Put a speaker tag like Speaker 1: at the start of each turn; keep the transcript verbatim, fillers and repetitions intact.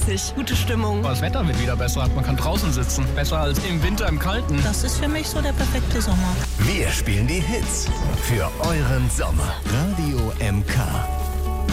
Speaker 1: Richtig, gute Stimmung.
Speaker 2: Das Wetter wird wieder besser. Man kann draußen sitzen. Besser als im Winter im Kalten.
Speaker 3: Das ist für mich so der perfekte Sommer.
Speaker 4: Wir spielen die Hits für euren Sommer. Radio M K.